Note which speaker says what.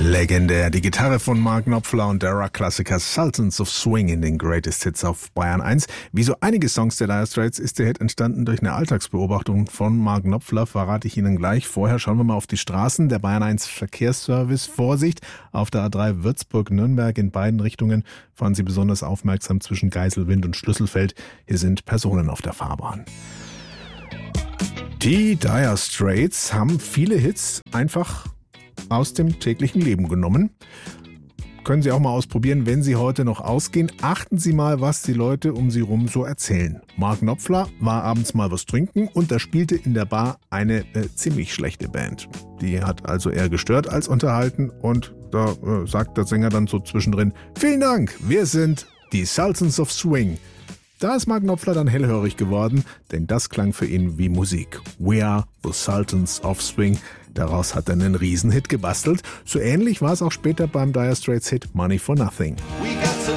Speaker 1: Legendär, die Gitarre von Mark Knopfler und der Rock-Klassiker Sultans of Swing in den Greatest Hits auf Bayern 1. Wie so einige Songs der Dire Straits ist der Hit entstanden durch eine Alltagsbeobachtung von Mark Knopfler, verrate ich Ihnen gleich. Vorher schauen wir mal auf die Straßen. Der Bayern 1 Verkehrsservice, Vorsicht, auf der A3 Würzburg-Nürnberg in beiden Richtungen fahren Sie besonders aufmerksam zwischen Geiselwind und Schlüsselfeld. Hier sind Personen auf der Fahrbahn. Die Dire Straits haben viele Hits einfach aus dem täglichen Leben genommen. Können Sie auch mal ausprobieren, wenn Sie heute noch ausgehen. Achten Sie mal, was die Leute um Sie rum so erzählen. Mark Knopfler war abends mal was trinken und da spielte in der Bar eine ziemlich schlechte Band. Die hat also eher gestört als unterhalten und da sagt der Sänger dann so zwischendrin: Vielen Dank, wir sind die Sultans of Swing. Da ist Mark Knopfler dann hellhörig geworden, denn das klang für ihn wie Musik. We are the Sultans of Swing. Daraus hat er einen Riesenhit gebastelt. So ähnlich war es auch später beim Dire Straits Hit Money for Nothing.